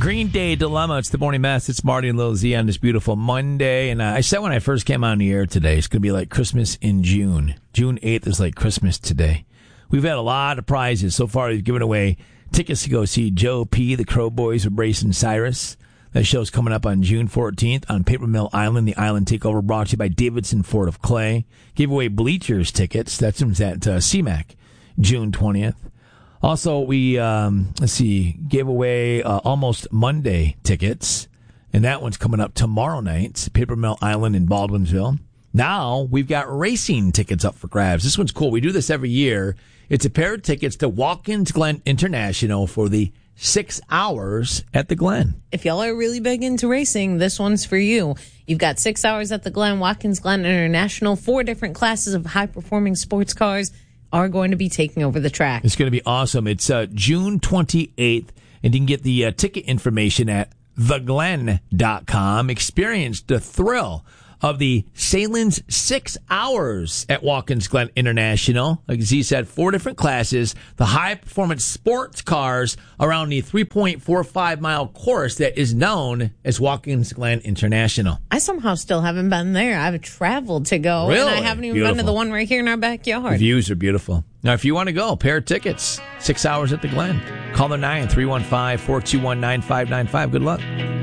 Green Day Dilemma. It's the morning mess. It's Marty and Lil Z on this beautiful Monday. And I said when I first came on the air today, it's going to be like Christmas in June. June 8th is like Christmas today. We've had a lot of prizes. So far, we've given away tickets to go see Joe P., the Crow Boys with Brace and Cyrus. That show's coming up on June 14th on Paper Mill Island. The Island Takeover brought to you by Davidson Fort of Clay. Gave away Bleachers tickets. That's at CMAC, June 20th. Also, we, gave away Almost Monday tickets, and that one's coming up tomorrow night, Paper Mill Island in Baldwinsville. Now, we've got racing tickets up for grabs. This one's cool. We do this every year. It's a pair of tickets to Watkins Glen International for the 6 hours at the Glen. If y'all are really big into racing, this one's for you. You've got 6 hours at the Glen, Watkins Glen International, 4 different classes of high-performing sports cars are going to be taking over the track. It's going to be awesome. It's June 28th, and you can get the ticket information at theglen.com. Experience the thrill of the Salen's 6 hours at Watkins Glen International. Like Z said, 4 different classes, the high-performance sports cars around the 3.45-mile course that is known as Watkins Glen International. I somehow still haven't been there. I've traveled to go, really? And I haven't even been to the one right here in our backyard. The views are beautiful. Now, if you want to go, pair of tickets, 6 hours at the Glen. Call the 9-315-421-9595. Good luck.